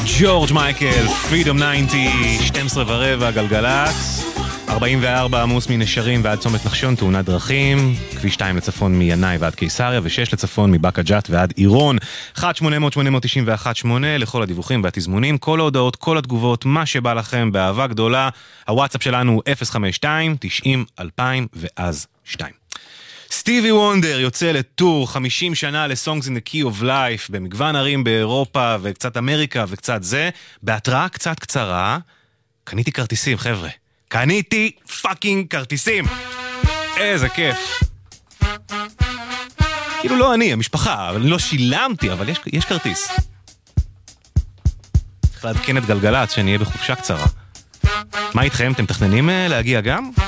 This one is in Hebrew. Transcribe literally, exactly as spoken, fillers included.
ג'ורג' מייקל, פרידום תשעים, שתים עשרה ורבע, גלגלצ, ארבעים וארבע עמוס מנשרים ועד צומת נחשון, תאונת דרכים, כביש שתיים לצפון מינאי ועד קיסריה, ושש לצפון מבאקה ג'ת ועד עירון. אחת שמונה אפס אפס שמונה תשע אחת שמונה לכל הדיווחים והתזמונים, כל ההודעות, כל התגובות, מה שבא לכם באהבה גדולה. הוואטסאפ שלנו הוא אפס חמש שתיים תשעים אלפיים ואז שתיים. סטיבי וונדר יוצא לטור חמישים שנה ל-Songs in the Key of Life במגוון ערים באירופה וקצת אמריקה וקצת זה, בהתראה קצת קצרה. קניתי כרטיסים, חבר'ה, קניתי פאקינג כרטיסים, איזה כיף. כאילו לא אני, המשפחה, אבל לא שילמתי, אבל יש, יש כרטיס. צריך לעדכן את גלגלצ שנהיה בחופשה קצרה. מה איתכם? אתם מתכננים להגיע גם?